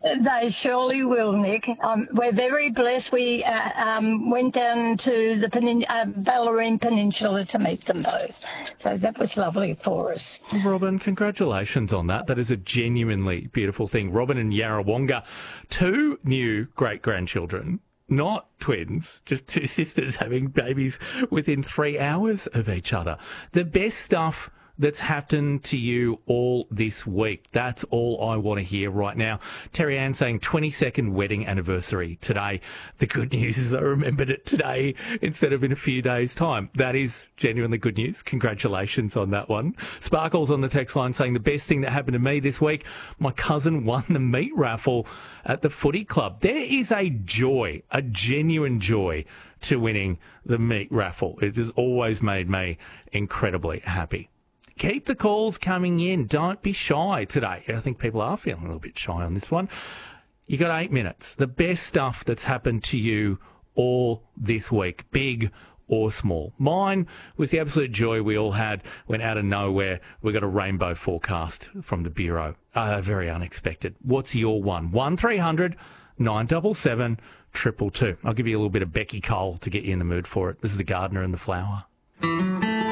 They surely will, Nick. We're very blessed. We went down to the Bellarine Peninsula to meet them both. So that was lovely for us. Robin, congratulations on that. That is a genuinely beautiful thing. Robin and Yarrawonga, two new great-grandchildren. Not twins, just two sisters having babies within 3 hours of each other. The best stuff that's happened to you all this week. That's all I want to hear right now. Terry Ann saying 22nd wedding anniversary today. The good news is I remembered it today instead of in a few days' time. That is genuinely good news. Congratulations on that one. Sparkles on the text line saying the best thing that happened to me this week, my cousin won the meat raffle at the footy club. There is a joy, a genuine joy to winning the meat raffle. It has always made me incredibly happy. Keep the calls coming in. Don't be shy today. I think people are feeling a little bit shy on this one. You got 8 minutes. The best stuff that's happened to you all this week, big or small. Mine was the absolute joy we all had when out of nowhere we got a rainbow forecast from the Bureau. Very unexpected. What's your one? 1300 977 222. I'll give you a little bit of Becky Cole to get you in the mood for it. This is The Gardener and the Flower.